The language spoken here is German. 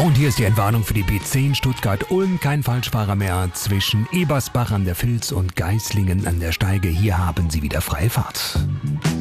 Und hier ist die Entwarnung für die B10 Stuttgart-Ulm. Kein Falschfahrer mehr zwischen Ebersbach an der Vils und Geislingen an der Steige. Hier haben Sie wieder freie Fahrt.